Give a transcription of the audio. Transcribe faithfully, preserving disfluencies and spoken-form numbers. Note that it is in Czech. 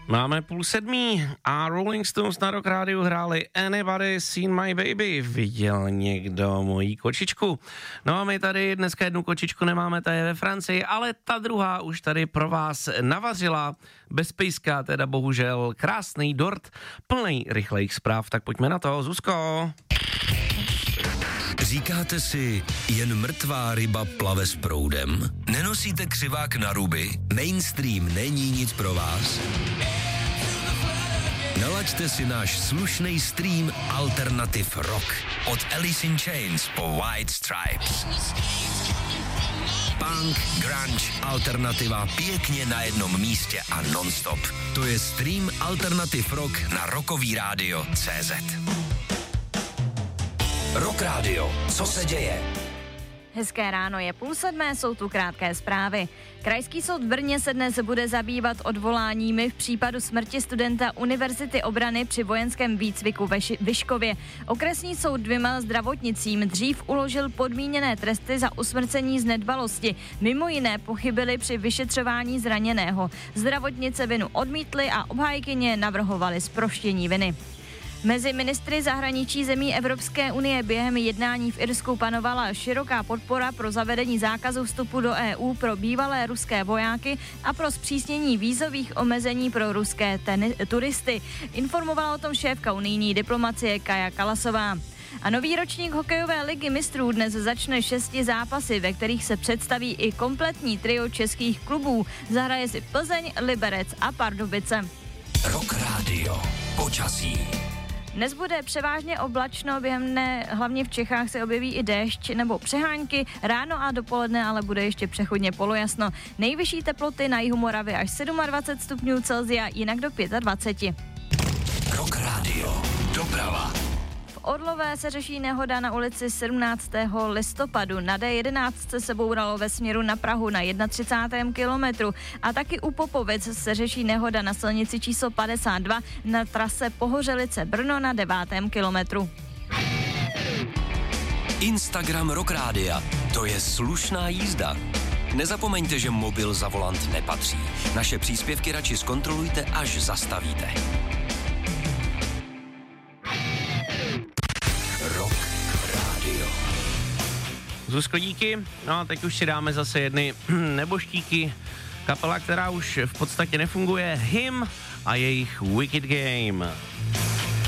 Máme půl sedmý a Rolling Stones na Rock Rádiu hráli Anybody Seen My Baby, viděl někdo mojí kočičku. No a my tady dneska jednu kočičku nemáme, ta je ve Francii, ale ta druhá už tady pro vás navařila, bez pejska, teda bohužel krásný dort, plný rychlejch zpráv, tak pojďme na to, Zuzko. Říkáte si, jen mrtvá ryba plave s proudem? Nenosíte křivák na ruby? Mainstream není nic pro vás? Nalaďte si náš slušný stream Alternative Rock. Od Alice in Chains po White Stripes. Punk, grunge, alternativa pěkně na jednom místě a non-stop. To je stream Alternative Rock na Rockový rádio tečka cé zet. Rock Radio, co se děje? Hezké ráno, je půl sedmé, jsou tu krátké zprávy. Krajský soud v Brně se dnes bude zabývat odvoláními v případu smrti studenta Univerzity obrany při vojenském výcviku ve Vyškově. Okresní soud dvěma zdravotnicím dřív uložil podmíněné tresty za usmrcení z nedbalosti. Mimo jiné pochybili při vyšetřování zraněného. Zdravotnice vinu odmítly a obhájkyně navrhovaly zproštění viny. Mezi ministry zahraničí zemí Evropské unie během jednání v Irsku panovala široká podpora pro zavedení zákazu vstupu do E U pro bývalé ruské vojáky a pro zpřísnění vízových omezení pro ruské teni- turisty. Informovala o tom šéfka unijní diplomacie Kaja Kallasová. A nový ročník hokejové ligy mistrů dnes začne šesti zápasy, ve kterých se představí i kompletní trio českých klubů. Zahraje si Plzeň, Liberec a Pardubice. Rock Radio, počasí. Dnes bude převážně oblačno, během dne hlavně v Čechách se objeví i déšť nebo přehánky, ráno a dopoledne ale bude ještě přechodně polojasno. Nejvyšší teploty na jihu Moravy až dvacet sedm stupňů Celsia, jinak do dvacet pět. Rock Radio, doprava. V Orlové se řeší nehoda na ulici sedmnáctého listopadu. Na D jedenáct se bouralo ve směru na Prahu na třicátém prvním kilometru a taky u Popovic se řeší nehoda na silnici číslo padesát dva na trase Pohořelice Brno na devátém kilometru. Instagram Rock Rádia, to je slušná jízda. Nezapomeňte, že mobil za volant nepatří. Naše příspěvky radši zkontrolujte, až zastavíte. Rock Radio. Zuzko, díky. No a teď už si dáme zase jedny neboštíky. Kapela, která už v podstatě nefunguje, Him a jejich Wicked Game.